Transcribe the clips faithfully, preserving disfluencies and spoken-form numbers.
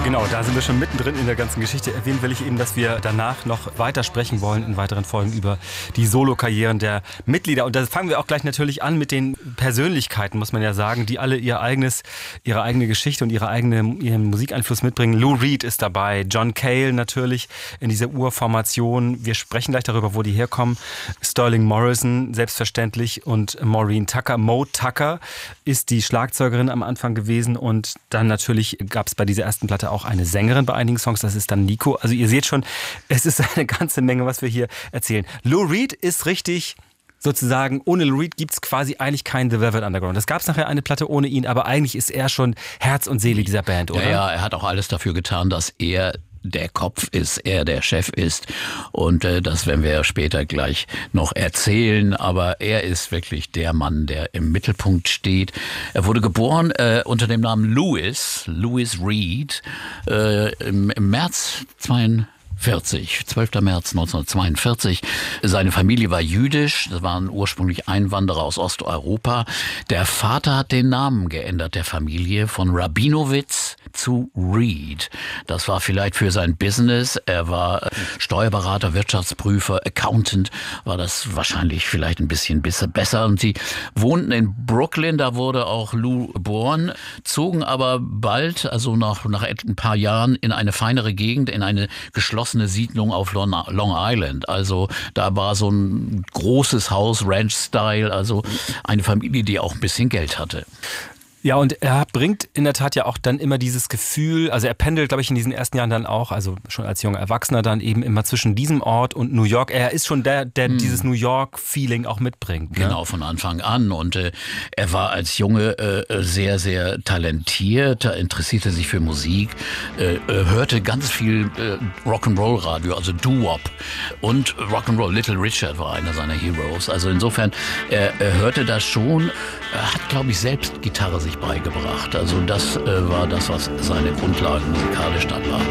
Genau, da sind wir schon mittendrin in der ganzen Geschichte. Erwähnen will ich eben, dass wir danach noch weiter sprechen wollen in weiteren Folgen über die Solokarrieren der Mitglieder. Und da fangen wir auch gleich natürlich an mit den Persönlichkeiten, muss man ja sagen, die alle ihr eigenes, ihre eigene Geschichte und ihre eigene, ihren Musikeinfluss mitbringen. Lou Reed ist dabei, John Cale natürlich in dieser Urformation. Wir sprechen gleich darüber, wo die herkommen. Sterling Morrison, selbstverständlich, und Maureen Tucker. Mo Tucker ist die Schlagzeugerin am Anfang gewesen und dann natürlich gab es bei dieser ersten Platte auch eine Sängerin bei einigen Songs, das ist dann Nico. Also ihr seht schon, es ist eine ganze Menge, was wir hier erzählen. Lou Reed ist richtig, sozusagen, ohne Lou Reed gibt es quasi eigentlich keinen The Velvet Underground. Es gab nachher eine Platte ohne ihn, aber eigentlich ist er schon Herz und Seele dieser Band, oder? Ja, ja, er hat auch alles dafür getan, dass er der Kopf ist, er der Chef ist, und äh, das werden wir später gleich noch erzählen, aber er ist wirklich der Mann, der im Mittelpunkt steht. Er wurde geboren äh, unter dem Namen Louis, Louis Reed, äh, im, im März zweiundvierzig, zwölfter März neunzehnhundertzweiundvierzig. Seine Familie war jüdisch, das waren ursprünglich Einwanderer aus Osteuropa. Der Vater hat den Namen geändert der Familie von Rabinowitz zu Reed. Das war vielleicht für sein Business. Er war Steuerberater, Wirtschaftsprüfer, Accountant, war das wahrscheinlich vielleicht ein bisschen besser. Und sie wohnten in Brooklyn, da wurde auch Lou geboren, zogen aber bald, also nach, nach ein paar Jahren, in eine feinere Gegend, in eine geschlossene Siedlung auf Long Island. Also da war so ein großes Haus, Ranch-Style, also eine Familie, die auch ein bisschen Geld hatte. Ja, und er bringt in der Tat ja auch dann immer dieses Gefühl, also er pendelt, glaube ich, in diesen ersten Jahren dann auch, also schon als junger Erwachsener dann eben immer zwischen diesem Ort und New York. Er ist schon der, der hm. dieses New York-Feeling auch mitbringt. Ne? Genau, von Anfang an. Und äh, er war als Junge äh, sehr, sehr talentiert, er interessierte sich für Musik, äh, hörte ganz viel äh, Rock'n'Roll-Radio, also Doo-Wop und Rock'n'Roll. Little Richard war einer seiner Heroes. Also insofern, er, er hörte das schon, er hat, glaube ich, selbst Gitarre sich beigebracht. Also das äh, war das, was seine Grundlagen musikalisch dann war.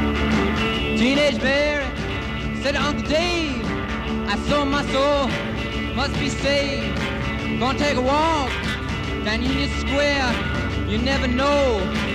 Teenage Mary said, Uncle Dave, I saw my soul must be saved. Gonna take a walk down Union Square. You never know